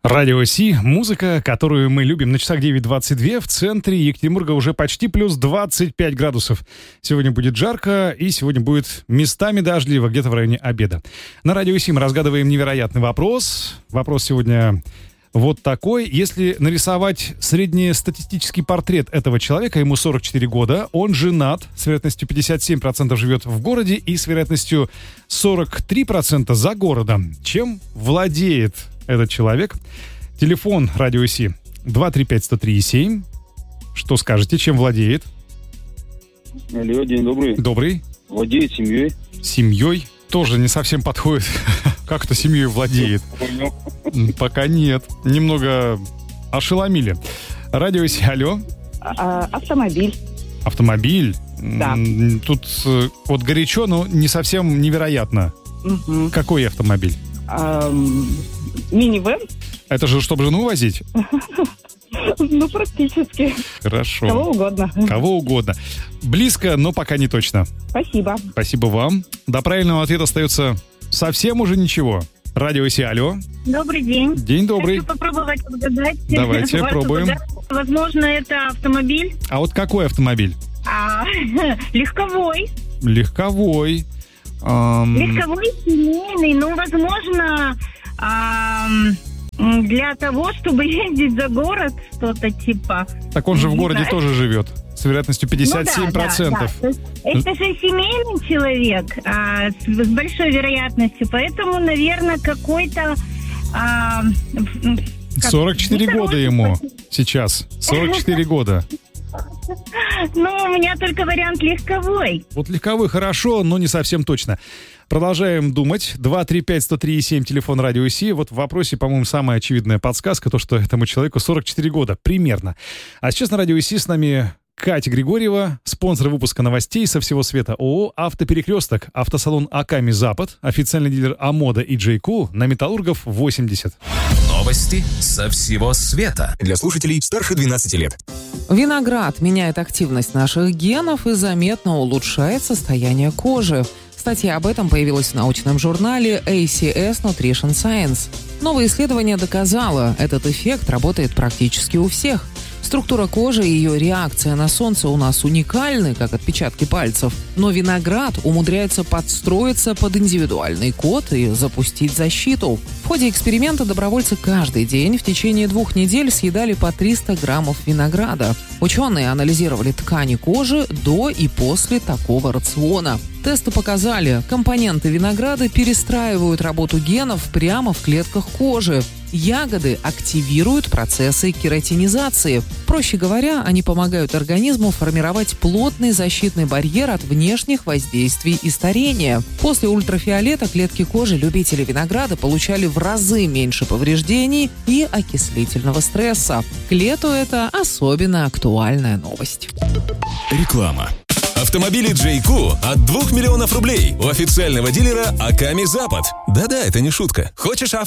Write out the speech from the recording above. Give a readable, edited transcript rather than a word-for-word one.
Радио Си, музыка, которую мы любим. На часах 9:22, в центре Екатеринбурга уже почти плюс 25 градусов. Сегодня будет жарко, и сегодня будет местами дождливо, где-то в районе обеда. На Радио Си мы разгадываем невероятный вопрос. Вопрос сегодня вот такой. Если нарисовать среднестатистический портрет этого человека, ему 44 года, он женат, с вероятностью 57% живет в городе и с вероятностью 43% за городом. Чем владеет этот человек? Телефон Радио Си 235-103-7. Что скажете, чем владеет? Алло, день добрый. Добрый. Владеет семьей. Семьей? Тоже не совсем подходит. Как это семьей владеет? Пока нет. Немного ошеломили. Радио Си, алло. Автомобиль. Автомобиль? Да. Тут вот горячо, но не совсем невероятно. Угу. Какой автомобиль? Минивэн? Это же чтобы жену возить? Ну, практически. Хорошо. Кого угодно. Кого угодно. Близко, но пока не точно. Спасибо. Спасибо вам. До правильного ответа остается совсем уже ничего. Радио Си, алло. Добрый день. День добрый. Хочу попробовать угадать. Давайте, пробуем. Возможно, это автомобиль. А вот какой автомобиль? Легковой. Легковой. Легковой, семейный. Ну, возможно, для того, чтобы ездить за город, что-то типа. Так он же в городе знаю. тоже живет. С вероятностью 57%. Да. Это же семейный человек с большой вероятностью. Поэтому, наверное, какой-то... 44 года ему сейчас. 44 года. Ну, у меня только вариант легковой. Вот легковой хорошо, но не совсем точно. Продолжаем думать. 235-103-7, телефон Радио Си. Вот в вопросе, по-моему, самая очевидная подсказка, то, что этому человеку 44 года, примерно. А сейчас на Радио Си с нами Катя Григорьева, спонсор выпуска новостей со всего света, ООО «Автоперекресток», автосалон «Аками Запад», официальный дилер «Амода» и «Джейку» на Металлургов 80. Новости со всего света. Для слушателей старше 12 лет. Виноград меняет активность наших генов и заметно улучшает состояние кожи. Статья об этом появилась в научном журнале ACS Nutrition Science. Новое исследование доказало, этот эффект работает практически у всех. Структура кожи и ее реакция на солнце у нас уникальны, как отпечатки пальцев. Но виноград умудряется подстроиться под индивидуальный код и запустить защиту. В ходе эксперимента добровольцы каждый день в течение 2 недель съедали по 300 граммов винограда. Ученые анализировали ткани кожи до и после такого рациона. Тесты показали, компоненты винограда перестраивают работу генов прямо в клетках кожи. Ягоды активируют процессы кератинизации. Проще говоря, они помогают организму формировать плотный защитный барьер от внешних воздействий и старения. После ультрафиолета клетки кожи любителей винограда получали в разы меньше повреждений и окислительного стресса. К лету это особенно актуальная новость. Реклама. Автомобили Джейку от 2 миллионов рублей у официального дилера Аками Запад. Да-да, это не шутка. Хочешь авто?